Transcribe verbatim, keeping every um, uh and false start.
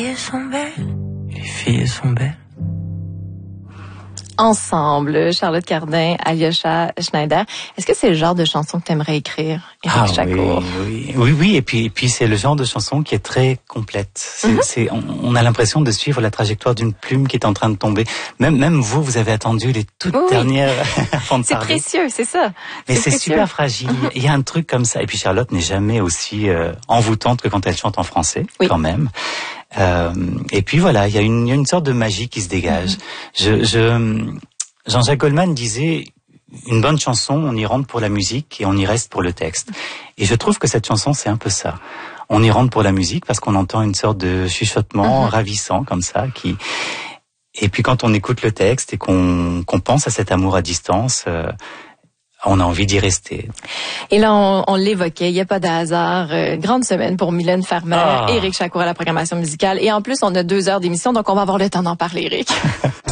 Les filles sont belles. Les filles sont belles. Ensemble, Charlotte Cardin, Alyosha Schneider. Est-ce que c'est le genre de chanson que tu aimerais écrire, Éric Ah Jacquot? oui, oui, oui, oui. Et puis, et puis c'est le genre de chanson qui est très complète. C'est, mm-hmm. c'est, on, on a l'impression de suivre la trajectoire d'une plume qui est en train de tomber. Même, même vous, vous avez attendu les toutes oui. dernières avant de c'est parler. C'est précieux, c'est ça. Mais c'est, c'est précieux. super fragile. Mm-hmm. Il y a un truc comme ça. Et puis Charlotte n'est jamais aussi euh, envoûtante que quand elle chante en français, oui. quand même. Euh, et puis voilà, il y a une, il y a une sorte de magie qui se dégage. Mm-hmm. Je, je Jean-Jacques Goldman disait, une bonne chanson, on y rentre pour la musique et on y reste pour le texte. Et je trouve que cette chanson, c'est un peu ça. On y rentre pour la musique parce qu'on entend une sorte de chuchotement mm-hmm. ravissant comme ça. Qui... Et puis quand on écoute le texte et qu'on, qu'on pense à cet amour à distance, euh, on a envie d'y rester. Et là, on, on l'évoquait, il n'y a pas de hasard. Euh, grande semaine pour Mylène Farmer, ah. Éric Jacquot à la programmation musicale. Et en plus, on a deux heures d'émission, donc on va avoir le temps d'en parler, Éric.